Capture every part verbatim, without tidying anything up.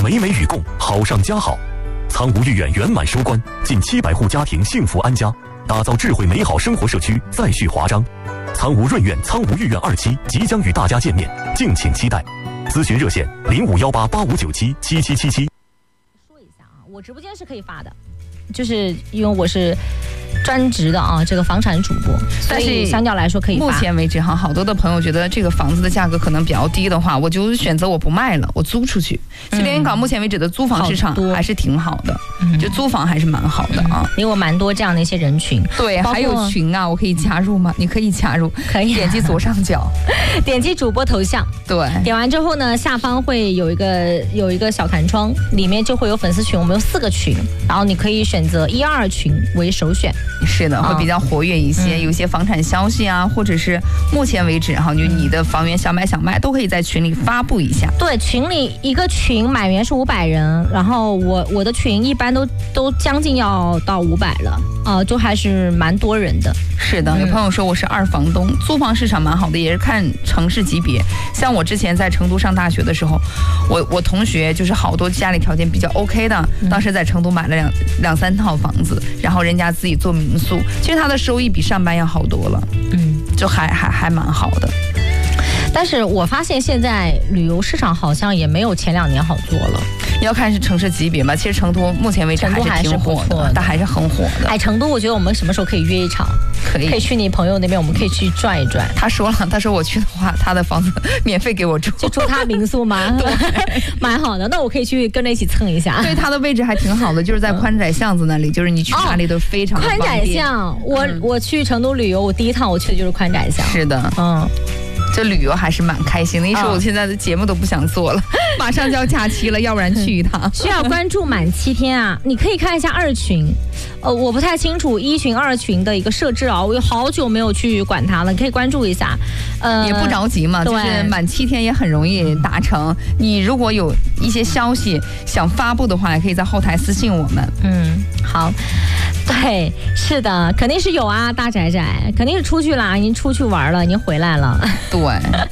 美美与共，好上加好。苍梧御苑圆满收官，近七百户家庭幸福安家，打造智慧美好生活社区再续华章。苍梧润苑苍梧御苑二期即将与大家见面，敬请期待。咨询热线零五幺八八五九七七七七七。 说一下啊，我直播间是可以发的，就是因为我是专职的啊，这个房产主播，所以相较来说可以发。 目前为止哈，好多的朋友觉得这个房子的价格可能比较低的话，我就选择我不卖了，我租出去。其实连云港目前为止的租房市场还是挺好的，嗯、就租房还是蛮好的啊， 因为我蛮多这样的一些人群。 对，还有群啊，我可以加入吗？你可以加入， 可以、啊、 点击左上角， 点击主播头像， 对， 点完之后呢，下方会有一个有一个小弹窗，里面就会有粉丝群，我们有四个群，然后你可以选择一二群为首选。 是的，会比较活跃一些，嗯、有些房产消息啊，或者是目前为止哈，就你的房源想买想卖，都可以在群里发布一下。 对，群里一个群满员是五百人，然后我我的群一般都都将近要到五百了，啊、呃，就还是蛮多人的。 是的，有朋友说我是二房东，嗯、租房市场蛮好的，也是看城市级别。像我之前在成都上大学的时候，我我同学就是好多家里条件比较 OK 的，嗯、当时在成都买了两两三套房子，然后人家自己做民宿，其实他的收益比上班要好多了，嗯，就还还还蛮好的。 但是我发现现在旅游市场好像也没有前两年好做了。 要看是城市级别吧，其实成都目前为止还是挺火的，的但还是很火的。 哎，成都我觉得我们什么时候可以约一场？ 可以， 可以去你朋友那边，我们可以去转一转。 他说了，他说我去的话，他的房子免费给我住， 就住他民宿吗？ 对， 蛮好的。那我可以去跟着一起蹭一下。 对，他的位置还挺好的，就是在宽窄巷子那里，就是你去哪里都非常的方便。 宽窄巷，我、嗯、我去成都旅游，我第一趟我去的就是宽窄巷。 是的，嗯。这旅游还是蛮开心的，一说我现在的节目都不想做了，嗯、马上就要假期了，要不然去一趟。 需要关注满七天啊！你可以看一下二群，呃，我不太清楚一群、二群的一个设置啊，我有好久没有去管它了，你可以关注一下。 呃，也不着急嘛，就是满七天也很容易达成。你如果有一些消息想发布的话，也可以在后台私信我们。 嗯，好。对，是的，肯定是有啊，大宅宅肯定是出去了，已经出去玩了，已经回来了。 对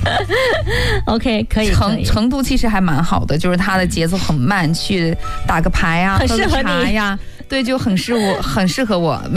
，OK， 可以。 成成都其实还蛮好的，就是它的节奏很慢，去打个牌啊， 很适合喝个茶呀，对，就很适我，很适合我。